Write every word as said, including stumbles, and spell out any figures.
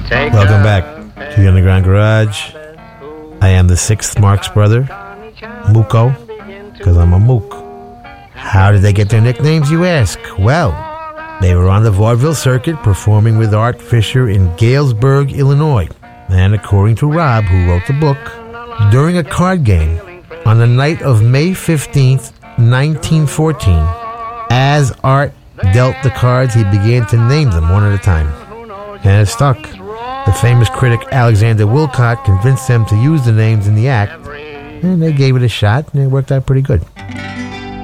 Welcome back to the Underground Garage. I am the sixth Marx brother, Muko, because I'm a mook. How did they get their nicknames, you ask? Well, they were on the vaudeville circuit performing with Art Fisher in Galesburg, Illinois. And according to Rob, who wrote the book, during a card game on the night of May fifteenth, nineteen fourteen, as Art dealt the cards, he began to name them one at a time. And it stuck. The famous critic Alexander Wilcott convinced them to use the names in the act, and they gave it a shot, and it worked out pretty good.